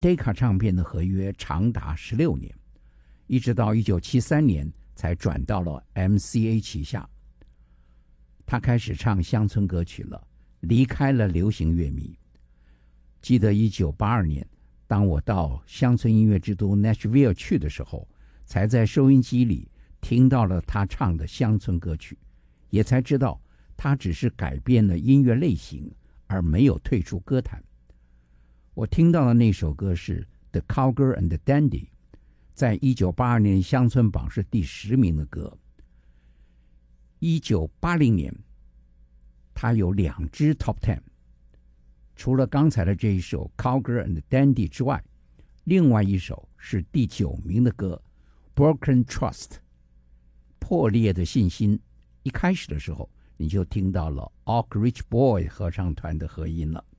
Decca 唱片的合约长达16年，一直到1973年才转到了 MCA 旗下。他开始唱乡村歌曲了，离开了流行乐迷。记得1982年，当我到乡村音乐之都 Nashville 去的时候，才在收音机里听到了他唱的乡村歌曲，也才知道他只是改变了音乐类型，而没有退出歌坛。我听到的那首歌是 The Cowgirl and the Dandy， 在1982年乡村榜是第10名的歌。1980年他有2支 Top 10， 除了刚才的这一首 Cowgirl and the Dandy 之外，另外一首是第9名的歌 Broken Trust， 破裂的信心。一开始的时候你就听到了 Oak Ridge Boys 合唱团的和音了。